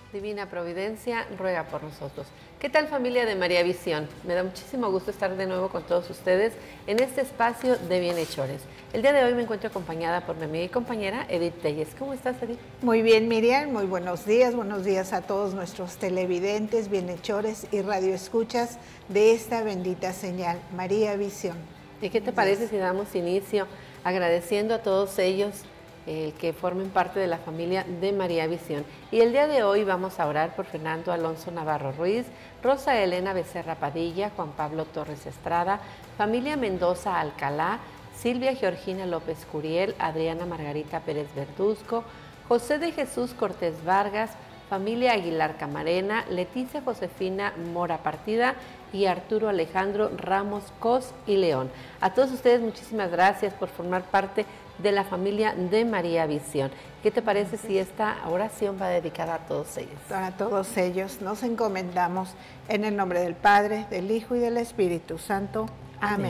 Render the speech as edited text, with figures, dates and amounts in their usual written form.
Divina Providencia, ruega por nosotros. ¿Qué tal, familia de María Visión? Me da muchísimo gusto estar de nuevo con todos ustedes en este espacio de Bienhechores. El día de hoy me encuentro acompañada por mi amiga y compañera Edith Telles. ¿Cómo estás, Edith? Muy bien, Miriam, muy buenos días a todos nuestros televidentes, bienhechores y radioescuchas de esta bendita señal, María Visión. ¿Y qué te parece si damos inicio agradeciendo a todos ellos que formen parte de la familia de María Visión? Y el día de hoy vamos a orar por Fernando Alonso Navarro Ruiz, Rosa Elena Becerra Padilla, Juan Pablo Torres Estrada, familia Mendoza Alcalá, Silvia Georgina López Curiel, Adriana Margarita Pérez Verduzco, José de Jesús Cortés Vargas, familia Aguilar Camarena, Leticia Josefina Mora Partida y Arturo Alejandro Ramos Cos y León. A todos ustedes muchísimas gracias por formar parte de la familia de María Visión. ¿Qué te parece si esta oración va dedicada a todos ellos? A todos ellos nos encomendamos en el nombre del Padre, del Hijo y del Espíritu Santo. Amén.